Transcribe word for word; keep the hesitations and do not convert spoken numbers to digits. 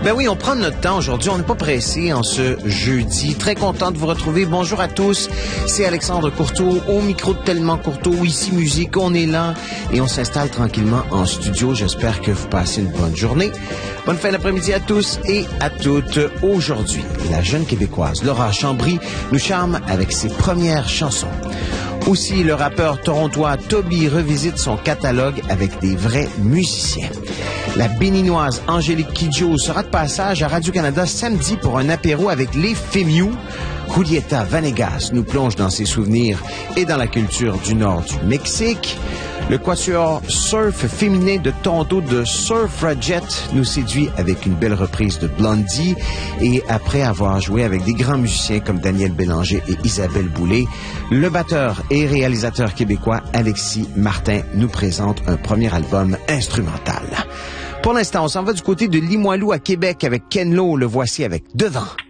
Ben oui, on prend notre temps aujourd'hui. On n'est pas pressé en ce jeudi. Très content de vous retrouver. Bonjour à tous. C'est Alexandre Courteau au micro de Tellement Courteau. Ici Musique, on est là et on s'installe tranquillement en studio. J'espère que vous passez une bonne journée. Bonne fin d'après-midi à tous et à toutes. Aujourd'hui, la jeune Québécoise Laura Chambry nous charme avec ses premières chansons. Aussi, le rappeur torontois Toby revisite son catalogue avec des vrais musiciens. La béninoise Angélique Kidjo sera de passage à Radio-Canada samedi pour un apéro avec les Fémiou. Julieta Vanegas nous plonge dans ses souvenirs et dans la culture du nord du Mexique. Le quatuor surf féminin de Toronto de Surfragette nous séduit avec une belle reprise de Blondie. Et après avoir joué avec des grands musiciens comme Daniel Bélanger et Isabelle Boulay, le batteur et réalisateur québécois Alexis Martin nous présente un premier album instrumental. Pour l'instant, on s'en va du côté de Limoilou à Québec avec Ken Lo. Le voici avec Devant.